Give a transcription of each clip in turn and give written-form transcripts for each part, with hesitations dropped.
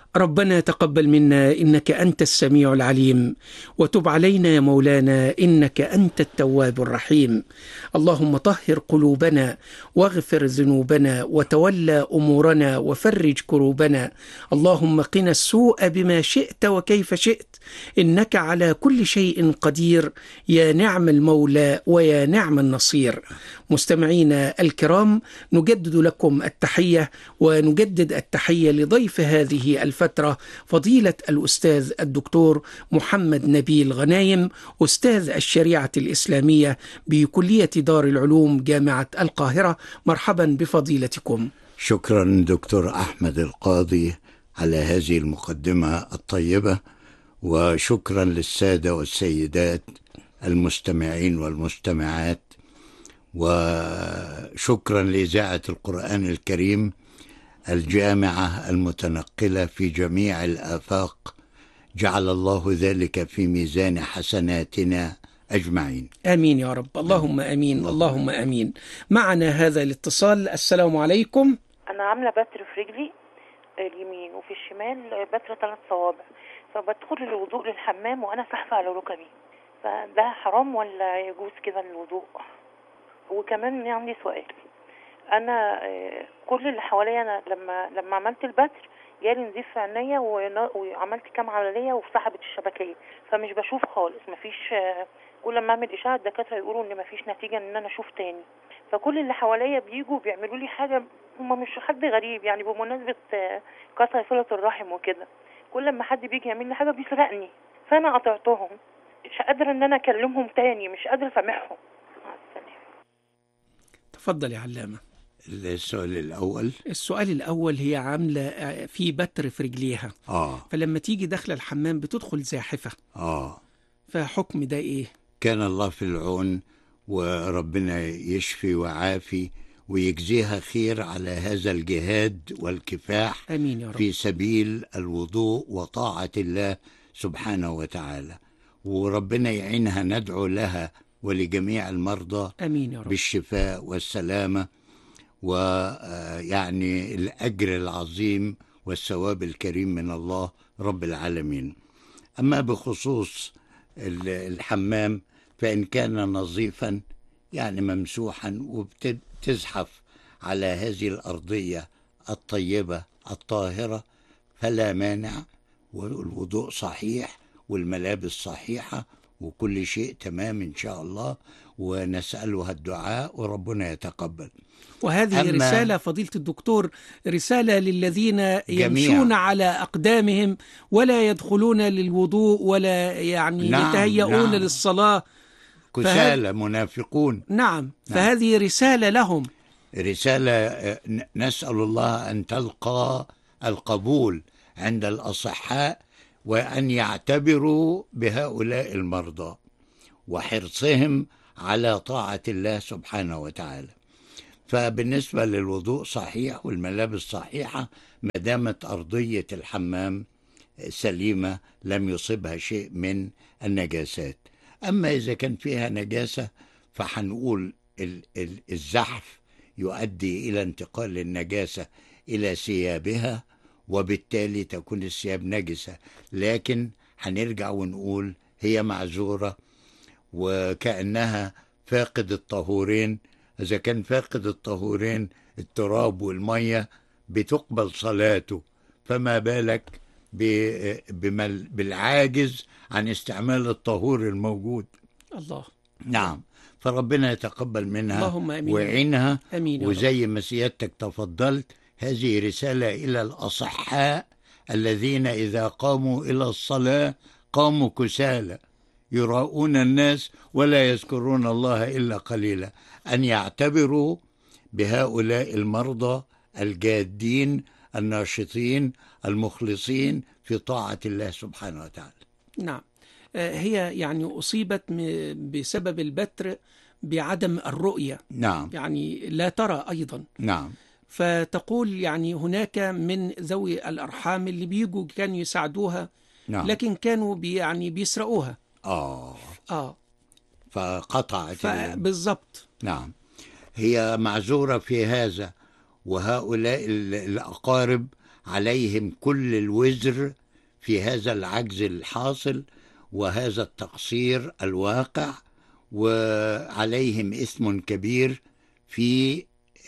ربنا تقبل منا إنك أنت السميع العليم، وتب علينا يا مولانا إنك أنت التواب الرحيم. اللهم طهر قلوبنا واغفر ذنوبنا وتولى أمورنا وفرج كروبنا. اللهم قنا السوء بما شئت وكيف شئت، إنك على كل شيء قدير، يا نعم المولى ويا نعم النصير. مستمعينا الكرام، نجدد لكم التحية، ونجدد التحية لضيف هذه الفترة فضيلة الأستاذ الدكتور محمد نبيل غنايم، أستاذ الشريعة الإسلامية بكلية دار العلوم جامعة القاهرة. مرحبا بفضيلتكم. شكرا دكتور أحمد القاضي على هذه المقدمة الطيبة، وشكرا للسادة والسيدات المستمعين والمستمعات، وشكرا لإذاعة القرآن الكريم الجامعة المتنقلة في جميع الآفاق. جعل الله ذلك في ميزان حسناتنا أجمعين. آمين يا رب، اللهم آمين، اللهم آمين. معنا هذا الاتصال. السلام عليكم. أنا عاملة بتر في رجلي اليمين وفي الشمال بتر 3 صوابع، فبدخل الوضوء للحمام وأنا ساحفة على ركبي، فده حرام ولا يجوز كده الوضوء؟ وكمان عندي سؤال، أنا كل اللي حواليا، أنا لما عملت البتر جالي نزيف في عينيا وعملت كام عملية وسحبت الشبكية، فمش بشوف خالص، مفيش. كل ما اعمل اشعه الدكاتره يقولوا ان مفيش نتيجه ان انا اشوف تاني. فكل اللي حواليا بيجوا بيعملوا لي حاجه، هم مش حد غريب يعني، بمناسبه قطع صله الرحم وكده، كل ما حد بيجي يعمل لي حاجه بيسرقني، فانا قطعتهم، مش قادره ان انا اكلمهم تاني، مش قادره اسامحهم. مع السلامه. تفضل يا علامه. السؤال الأول هي عاملة في بتر في رجليها، فلما تيجي داخل الحمام بتدخل زاحفة، فحكم ده إيه؟ كان الله في العون، وربنا يشفي وعافي ويجزيها خير على هذا الجهاد والكفاح. آمين يا رب. في سبيل الوضوء وطاعة الله سبحانه وتعالى، وربنا يعينها. ندعو لها ولجميع المرضى آمين يا رب بالشفاء والسلامة، ويعني الأجر العظيم والثواب الكريم من الله رب العالمين. أما بخصوص الحمام، فإن كان نظيفا يعني ممسوحا وبتزحف على هذه الأرضية الطيبة الطاهرة فلا مانع، والوضوء صحيح والملابس صحيحة وكل شيء تمام إن شاء الله، ونسألها الدعاء وربنا يتقبل. وهذه رسالة فضيلة الدكتور، رسالة للذين يمشون على أقدامهم ولا يدخلون للوضوء ولا يعني يتهيئون للصلاة، كسالى منافقون. نعم، فهذه رسالة لهم، رسالة نسأل الله أن تلقى القبول عند الأصحاء، وأن يعتبروا بهؤلاء المرضى وحرصهم على طاعة الله سبحانه وتعالى. فبالنسبة للوضوء صحيح والملابس صحيحة ما دامت أرضية الحمام سليمة لم يصبها شيء من النجاسات. أما إذا كان فيها نجاسة فحنقول الزحف يؤدي إلى انتقال النجاسة إلى ثيابها، وبالتالي تكون الثياب نجسة، لكن هنرجع ونقول هي معذورة، وكأنها فاقد الطهورين. إذا كان فاقد الطهورين التراب والمية بتقبل صلاته، فما بالك بالعاجز عن استعمال الطهور الموجود. الله. نعم، فربنا يتقبل منها. اللهم أمين. ويعينها. أمين. وزي ما سيادتك تفضلت، هذه رسالة إلى الأصحاء الذين إذا قاموا إلى الصلاة قاموا كسالى يراؤون الناس ولا يذكرون الله إلا قليلا، أن يعتبروا بهؤلاء المرضى الجادين الناشطين المخلصين في طاعة الله سبحانه وتعالى. نعم، هي يعني أصيبت بسبب البتر بعدم الرؤية. نعم. يعني لا ترى أيضا. نعم. فتقول يعني هناك من ذوي الأرحام اللي بيجوا كانوا يساعدوها. نعم. لكن كانوا يعني بيسرقوها. فقطعت بالضبط. نعم، هي معذورة في هذا، وهؤلاء الأقارب عليهم كل الوزر في هذا العجز الحاصل وهذا التقصير الواقع، وعليهم إثم كبير في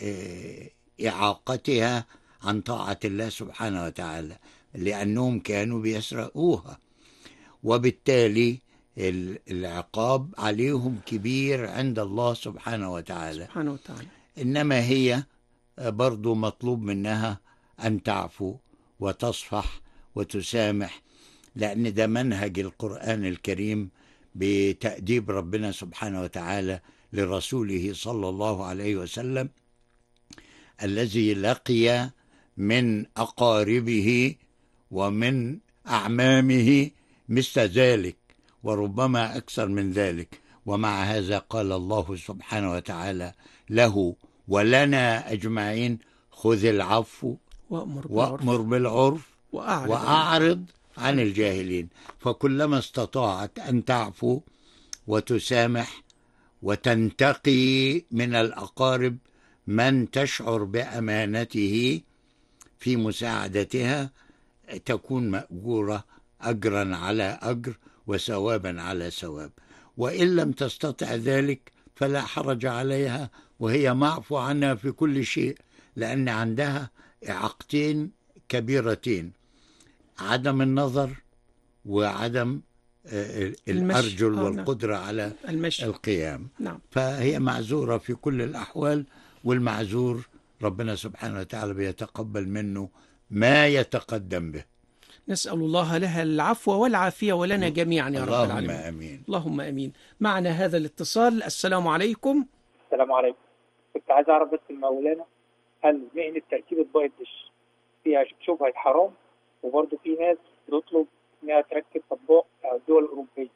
إعاقتها عن طاعة الله سبحانه وتعالى، لأنهم كانوا بيسرقوها، وبالتالي العقاب عليهم كبير عند الله سبحانه وتعالى. إنما هي برضو مطلوب منها أن تعفو وتصفح وتسامح، لأن ده منهج القرآن الكريم بتأديب ربنا سبحانه وتعالى لرسوله صلى الله عليه وسلم، الذي لقي من أقاربه ومن أعمامه مثل ذلك وربما أكثر من ذلك، ومع هذا قال الله سبحانه وتعالى له ولنا أجمعين: خذ العفو وأمر بالعرف وأعرض عن الجاهلين. فكلما استطاعت أن تعفو وتسامح وتنتقي من الأقارب من تشعر بأمانته في مساعدتها، تكون مأجورة أجرا على أجر وثوابا على ثواب. وإن لم تستطع ذلك فلا حرج عليها، وهي معفو عنها في كل شيء، لأن عندها إعاقتين كبيرتين: عدم النظر وعدم الأرجل والقدرة على القيام. فهي معذورة في كل الأحوال، والمعذور ربنا سبحانه وتعالى بيتقبل منه ما يتقدم به. نسأل الله لها العفو والعافية ولنا جميعا يا رب العالمين. اللهم آمين. اللهم آمين. معنا هذا الاتصال. السلام عليكم. السلام عليكم. كنت عايز أعرف بس المولانا، هل مهنة تركيب أطباق الدش فيها شبهة حرام؟ وبرضه في ناس بتطلب إنها تركب أطباق الدول الأوروبية.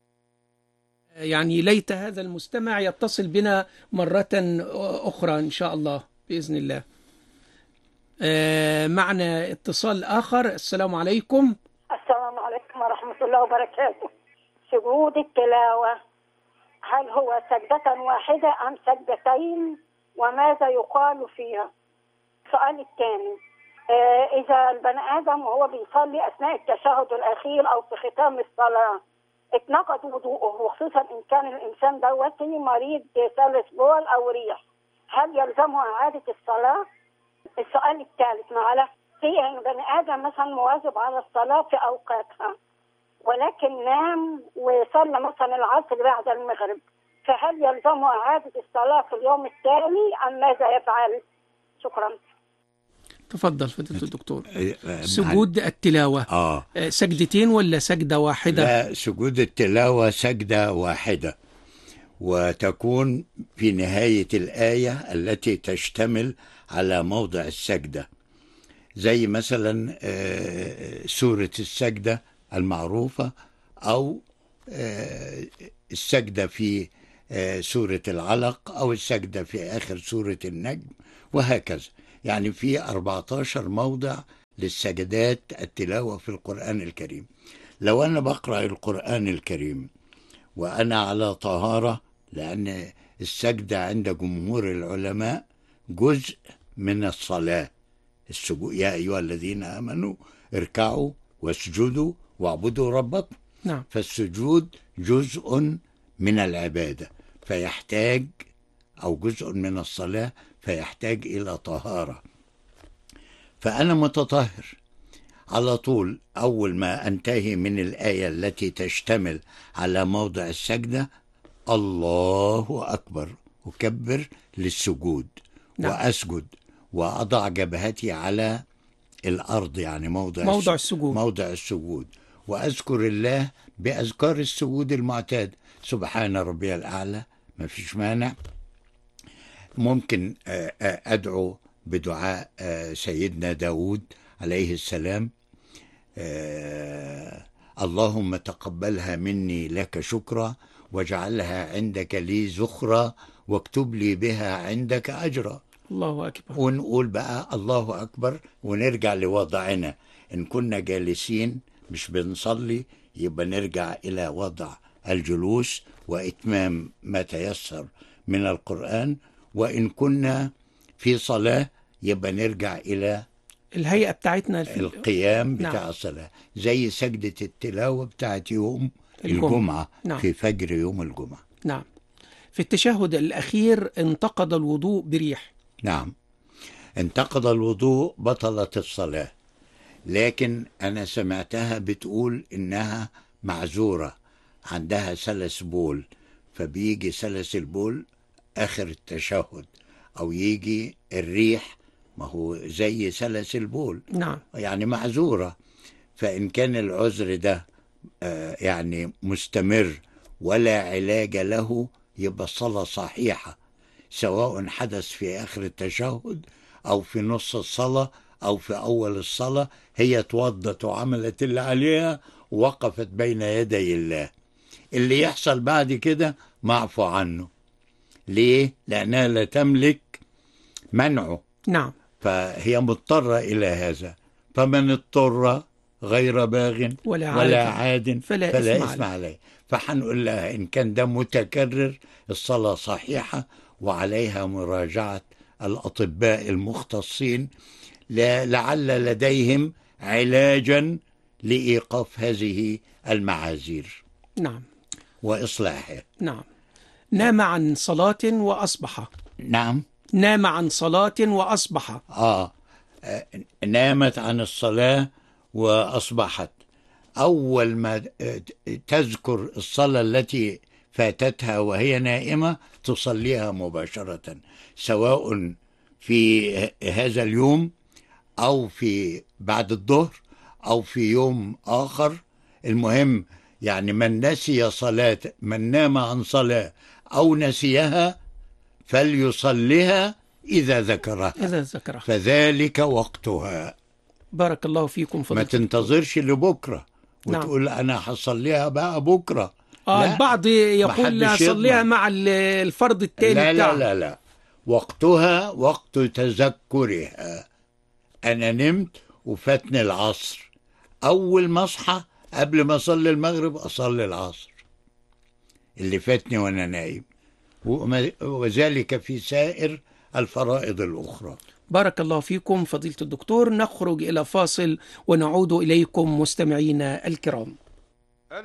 يعني ليت هذا المستمع يتصل بنا مرة أخرى إن شاء الله بإذن الله. معنا اتصال آخر. السلام عليكم. السلام عليكم ورحمة الله وبركاته. سجود التلاوة هل هو سجدة واحدة أم سجدتين، وماذا يقال فيها؟ السؤال الثاني، إذا البني آدم وهو بيصلي أثناء التشهد الأخير أو في ختام الصلاة اتنقض وضوءه، وخصوصا إن كان الإنسان دوت مريض سلس بول أو ريح، هل يلزمه إعادة الصلاة؟ السؤال الثالث، معلش، في بني آدم مثلا مواظب على الصلاة في أوقاتها، ولكن نام وصلى مثلا العصر بعد المغرب، فهل يلزمه إعادة الصلاة في اليوم التالي أم ماذا يفعل؟ شكرا. تفضل فضيلة الدكتور. سجود التلاوة سجدتين ولا سجدة واحدة؟ لا، سجود التلاوة سجدة واحدة، وتكون في نهاية الآية التي تشتمل على موضع السجدة، زي مثلا سورة السجدة المعروفة، أو السجدة في سورة العلق، أو السجدة في آخر سورة النجم، وهكذا. يعني في 14 موضع للسجدات التلاوة في القرآن الكريم. لو أنا بقرأ القرآن الكريم وأنا على طهارة، لأن السجدة عند جمهور العلماء جزء من الصلاة، السجود: يا أيها الذين آمنوا اركعوا واسجدوا واعبدوا ربكم. نعم. فالسجود جزء من العبادة، فيحتاج، أو جزء من الصلاة، فيحتاج إلى طهارة. فأنا متطهر على طول. أول ما أنتهي من الآية التي تشتمل على موضع السجدة، الله أكبر، أكبر للسجود. نعم. وأسجد وأضع جبهتي على الأرض، يعني موضع السجود، وأذكر الله بأذكار السجود المعتاد: سبحان ربي الأعلى، ما فيش مانع. ممكن أدعو بدعاء سيدنا داود عليه السلام: اللهم تقبلها مني لك شكرا، واجعلها عندك لي ذخرا، واكتب لي بها عندك أجرا. الله أكبر. ونقول بقى الله أكبر، ونرجع لوضعنا. إن كنا جالسين مش بنصلي، يبقى نرجع إلى وضع الجلوس وإتمام ما تيسر من القرآن. وإن كنا في صلاة، يبقى نرجع إلى الهيئة بتاعتنا في القيام بتاع نعم. الصلاة زي سجدة التلاوة بتاعت يوم الجمعة. نعم. في فجر يوم الجمعة. نعم. في التشهد الأخير انتقد الوضوء بريح. نعم، انتقد الوضوء بطلت الصلاة، لكن أنا سمعتها بتقول إنها معذورة، عندها سلس بول، فبيجي سلس البول آخر التشهد، أو يجي الريح، ما هو زي سلس البول. نعم. يعني معذورة. فإن كان العذر ده يعني مستمر ولا علاج له، يبقى الصلاة صحيحة، سواء حدث في آخر التشهد أو في نص الصلاة أو في أول الصلاة. هي توضت وعملت اللي عليها ووقفت بين يدي الله. اللي يحصل بعد كده معفو عنه. ليه؟ لأنها لا تملك منعه. نعم. فهي مضطرة إلى هذا. فمن اضطر غير باغ ولا عاد فلا إثم عليه. فحنقول لها إن كان ده متكرر الصلاة صحيحة، وعليها مراجعة الأطباء المختصين لعل لديهم علاجا لإيقاف هذه المعاذير. نعم. وإصلاحها. نعم. نام عن صلاة وأصبح. نعم. نام عن صلاة وأصبح. نامت عن الصلاة وأصبحت. أول ما تذكر الصلاة التي فاتتها وهي نائمة تصليها مباشرة، سواء في هذا اليوم أو في بعد الظهر أو في يوم آخر. المهم يعني من نسي صلاة، من نام عن صلاة أو نسيها فليصليها إذا ذكرها فذلك وقتها. بارك الله فيكم فضيلة. ما تنتظرش لبكرة وتقول نعم. أنا هصليها بقى بكرة. البعض يقول هصليها مع الفرض التاني. لا لا لا لا، وقتها وقت تذكرها. أنا نمت وفاتني العصر، أول ما أصحى قبل ما أصلي المغرب أصلي العصر اللي فاتني وأنا نايم، وذلك في سائر الفرائض الأخرى. بارك الله فيكم فضيلة الدكتور. نخرج إلى فاصل ونعود إليكم مستمعينا الكرام.